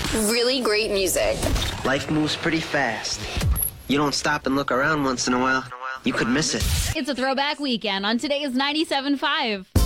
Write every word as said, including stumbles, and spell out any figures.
really great music. Life moves pretty fast. You don't stop and look around once in a while, you could miss it. It's a throwback weekend on today's ninety-seven point five.